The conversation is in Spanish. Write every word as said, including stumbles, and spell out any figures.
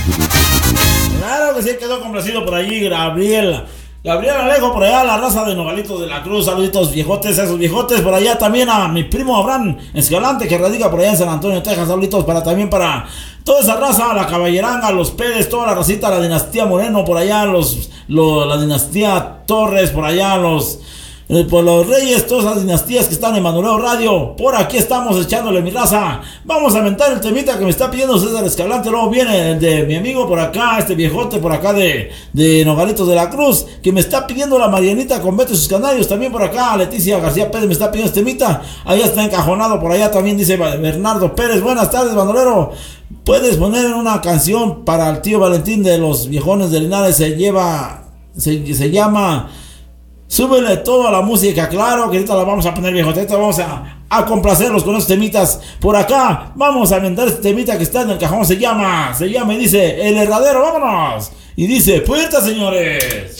Claro que sí, quedó complacido por allí Gabriel. Gabriel Alejo, por allá, la raza de Nogalitos de la Cruz. Saluditos viejotes a esos viejotes. Por allá también a mi primo Abraham Escalante, que radica por allá en San Antonio, Texas. Saluditos para también para toda esa raza, la Caballeranga, los Pérez, toda la racita, la dinastía Moreno, por allá, los, los la dinastía Torres, por allá, los... por los Reyes, todas las dinastías que están en Manoleo Radio. Por aquí estamos echándole mi raza. Vamos a aventar el temita que me está pidiendo César Escalante. Luego viene el de mi amigo por acá, este viejote por acá de, de Nogalitos de la Cruz, que me está pidiendo la Marianita con Beto y sus canarios. También por acá Leticia García Pérez me está pidiendo este temita. Allá está encajonado, por allá también dice Bernardo Pérez. Buenas tardes, bandolero. Puedes poner una canción para el tío Valentín de los viejones de Linares. Se lleva, se, se llama... Súbele toda la música, claro, que ahorita la vamos a poner, viejo. Ahorita vamos a, a complacerlos con estos temitas. Por acá, vamos a inventar este temita que está en el cajón. Se llama, se llama y dice, El Herradero, vámonos. Y dice, puerta, señores.